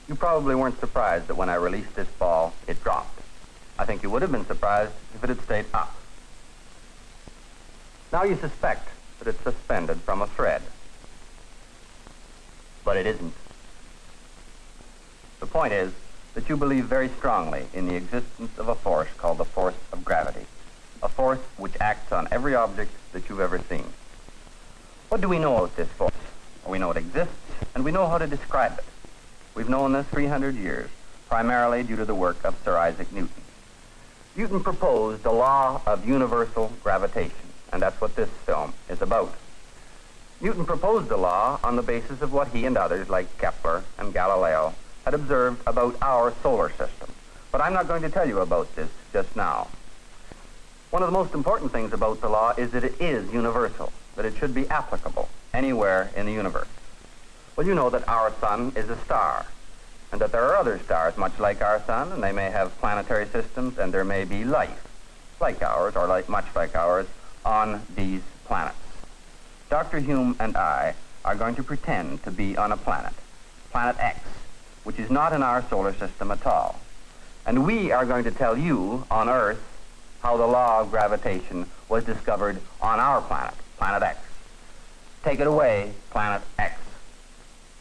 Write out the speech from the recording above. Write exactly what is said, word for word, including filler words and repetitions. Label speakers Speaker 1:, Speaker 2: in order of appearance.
Speaker 1: You probably weren't surprised that when I released this ball, it dropped. I think you would have been surprised if it had stayed up. Now you suspect that it's suspended from a thread. But it isn't. The point is that you believe very strongly in the existence of a force called the force of gravity, a force which acts on every object that you've ever seen. What do we know about this force? Well, we know it exists, and we know how to describe it. We've known this three hundred years, primarily due to the work of Sir Isaac Newton. Newton proposed the law of universal gravitation, and that's what this film is about. Newton proposed the law on the basis of what he and others, like Kepler and Galileo, had observed about our solar system. But I'm not going to tell you about this just now. One of the most important things about the law is that it is universal, that it should be applicable anywhere in the universe. Well, you know that our sun is a star, and that there are other stars much like our sun, and they may have planetary systems, and there may be life like ours, or like much like ours, on these planets. Doctor Hume and I are going to pretend to be on a planet, Planet X, which is not in our solar system at all. And we are going to tell you on Earth how the law of gravitation was discovered on our planet, Planet X. Take it away, Planet X.